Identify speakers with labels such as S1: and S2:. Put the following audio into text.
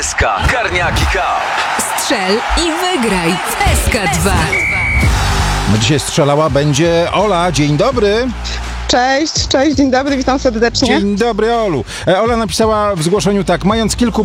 S1: SK Karniaki Cup.
S2: Strzel i wygraj w SK2.
S3: Dzisiaj strzelała będzie Ola. Dzień dobry.
S4: Cześć, dzień dobry, witam serdecznie.
S3: Dzień dobry, Olu. Ola napisała w zgłoszeniu tak: mając kilku